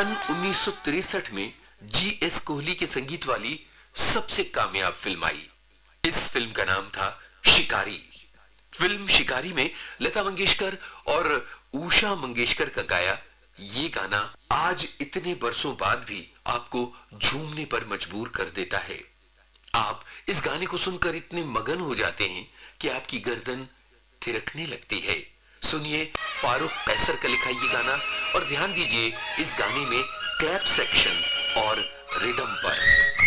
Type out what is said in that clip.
सन 1963 में जी.एस. कोहली के संगीत वाली सबसे कामयाब फिल्म आई। इस फिल्म का नाम था शिकारी। फिल्म शिकारी में लता मंगेशकर और उषा मंगेशकर का गाया ये गाना आज इतने बरसों बाद भी आपको झूमने पर मजबूर कर देता है। आप इस गाने को सुनकर इतने मगन हो जाते हैं कि आपकी गर्दन थिरकने लगती है। सुनिए फारूक कैसर का लिखा ये गाना और ध्यान दीजिए इस गाने में क्लैप सेक्शन और रिदम पर।